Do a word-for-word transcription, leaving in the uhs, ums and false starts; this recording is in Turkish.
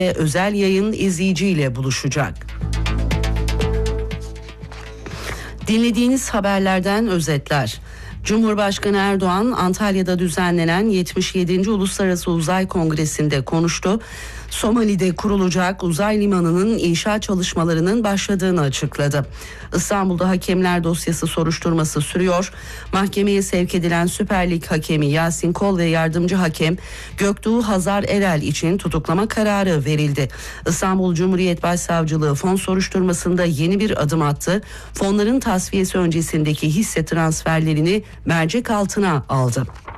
özel yayın izleyiciyle buluşacak. Dinlediğiniz haberlerden özetler. Cumhurbaşkanı Erdoğan Antalya'da düzenlenen yetmiş yedinci Uluslararası Uzay Kongresi'nde konuştu. Somali'de kurulacak uzay limanının inşa çalışmalarının başladığını açıkladı. İstanbul'da hakemler dosyası soruşturması sürüyor. Mahkemeye sevk edilen Süper Lig hakemi Yasin Kol ve yardımcı hakem Göktuğ Hazar Erel için tutuklama kararı verildi. İstanbul Cumhuriyet Başsavcılığı fon soruşturmasında yeni bir adım attı. Fonların tasfiyesi öncesindeki hisse transferlerini mercek altına aldı.